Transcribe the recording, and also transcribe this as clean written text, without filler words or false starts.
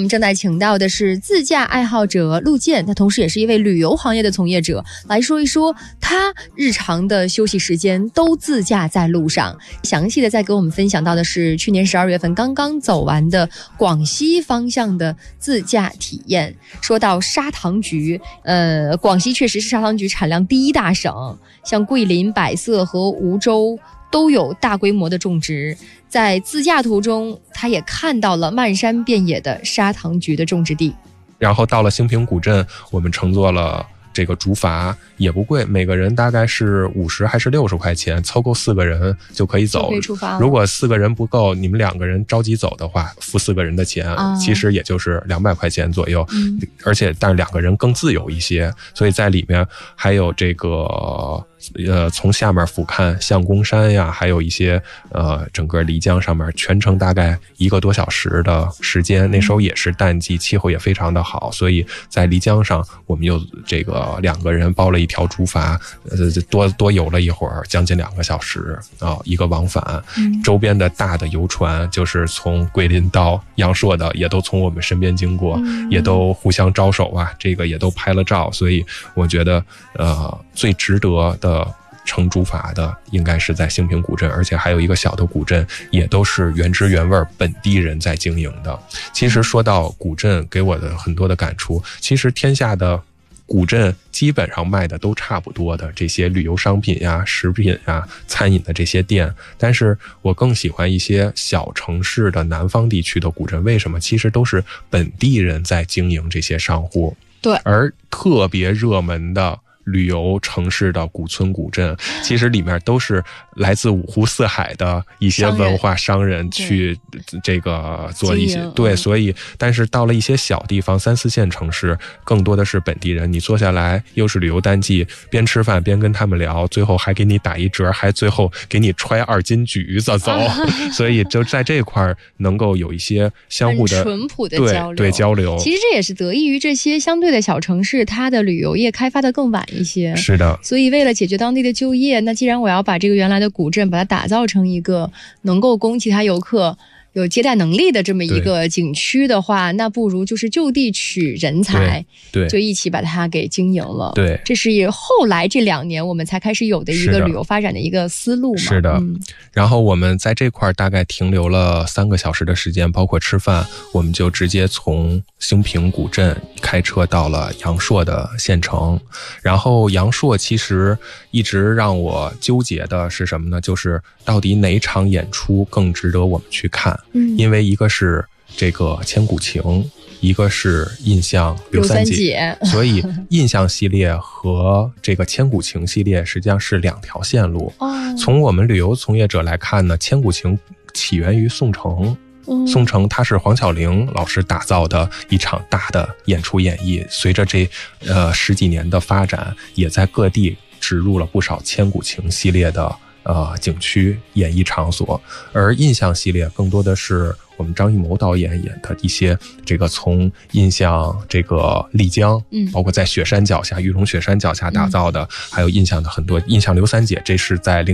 正在请到的是自驾爱好者陆健，他同时也是一位旅游行业的从业者，来说一说他日常的休息时间都自驾在路上。详细的再给我们分享到的是去年12月份刚刚走完的广西方向的自驾体验。说到砂糖橘，广西确实是砂糖橘产量第一大省，像桂林、百色和梧州都有大规模的种植。在自驾途中，他也看到了漫山遍野的砂糖橘的种植地。 然后到了兴平古镇，我们乘坐了这个竹筏，也不贵，每个人大概是50还是60块钱，凑够4个人就可以走。 可以出发了。 如果4个人不够，你们2个人着急走的话，付4个人的钱，其实也就是200块钱左右。但是2个人更自由一些，所以在里面还有这个从下面俯瞰相公山呀，还有一些整个漓江上面，全程大概1个多小时的时间。那时候也是淡季，气候也非常的好，所以在漓江上我们又这个2个人包了一条竹筏，多游了一会儿，将近2个小时啊，一个往返。周边的大的游船就是从桂林到阳朔的，也都从我们身边经过，也都互相招手啊，这个也都拍了照。所以我觉得最值得的乘竹筏的应该是在兴平古镇，而且还有一个小的古镇，也都是原汁原味本地人在经营的。其实说到古镇给我的很多的感触，其实天下的古镇基本上卖的都差不多的这些旅游商品呀、食品呀、餐饮的这些店，但是我更喜欢一些小城市的南方地区的古镇。为什么？其实都是本地人在经营这些商户。 对， 而特别热门的旅游城市的古村古镇，其实里面都是来自5湖4海的一些文化商人去这个做一些对，所以但是到了一些小地方3、4线城市，更多的是本地人。你坐下来又是旅游淡季，边吃饭边跟他们聊，最后还给你打一折，还最后给你揣2斤橘子走。所以就在这块能够有一些相互的淳朴的交流。 对交流。 其实这也是得益于这些相对的小城市，它的旅游业开发的更晚一些。 是的。 所以为了解决当地的就业，那既然我要把这个原来的古镇把它打造成一个能够供其他游客有接待能力的这么一个景区的话，那不如就是就地取人才，对，就一起把它给经营了。对，这是后来这2年我们才开始有的一个旅游发展的一个思路嘛。 是的。然后我们在这块大概停留了3个小时的时间，包括吃饭，我们就直接从兴平古镇开车到了阳朔的县城。然后阳朔其实一直让我纠结的是什么呢？就是到底哪场演出更值得我们去看。因为一个是这个千古情，一个是印象刘三姐，所以印象系列和这个千古情系列实际上是2条线路。从我们旅游从业者来看呢，千古情起源于宋城。宋城它是黄巧玲老师打造的一场大的演出演绎，随着这10几年的发展，也在各地植入了不少千古情系列的景区演艺场所。而印象系列更多的是我们张艺谋导演演的一些这个从印象这个丽江，包括在雪山脚下玉龙雪山脚下打造的，还有印象的很多印象刘三姐，这是在